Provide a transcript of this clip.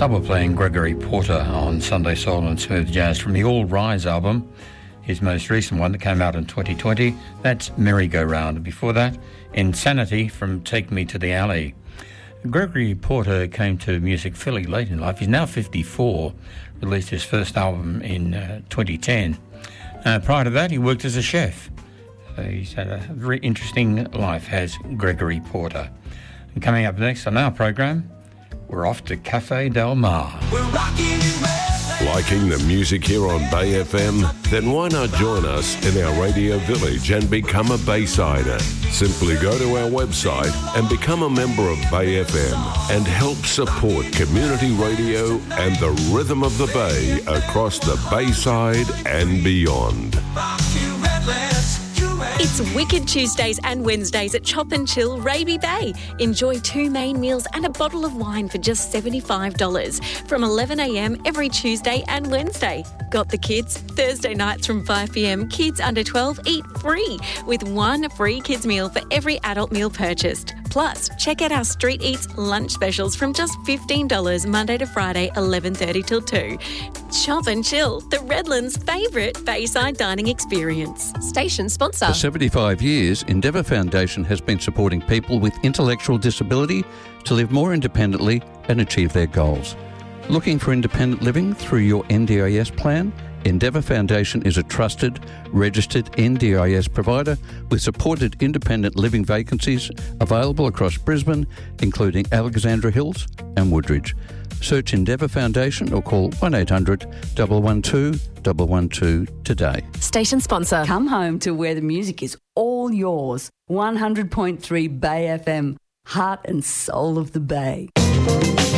Double playing Gregory Porter on Sunday Soul and Smooth Jazz from the All Rise album, his most recent one that came out in 2020. That's Merry-Go-Round. And before that, Insanity from Take Me to the Alley. Gregory Porter came to music fairly late in life. He's now 54, released his first album in 2010. Prior to that, he worked as a chef. So he's had a very interesting life, has Gregory Porter. And coming up next on our program, we're off to Cafe Del Mar. Liking the music here on Bay FM? Then why not join us in our radio village and become a Baysider? Simply go to our website and become a member of Bay FM and help support community radio and the rhythm of the Bay across the Bayside and beyond. It's Wicked Tuesdays and Wednesdays at Chop and Chill Raby Bay. Enjoy 2 main meals and a bottle of wine for just $75 from 11 a.m. every Tuesday and Wednesday. Got the kids? Thursday nights from 5 p.m, kids under 12 eat free with 1 free kids meal for every adult meal purchased. Plus, check out our Street Eats lunch specials from just $15 Monday to Friday, 11:30 till 2. Chop and Chill, the Redlands' favourite Bayside dining experience. Station sponsor. For 75 years, Endeavour Foundation has been supporting people with intellectual disability to live more independently and achieve their goals. Looking for independent living through your NDIS plan? Endeavour Foundation is a trusted, registered NDIS provider with supported independent living vacancies available across Brisbane, including Alexandra Hills and Woodridge. Search Endeavour Foundation or call 1800 112 112 today. Station sponsor. Come home to where the music is all yours. 100.3 Bay FM, heart and soul of the Bay.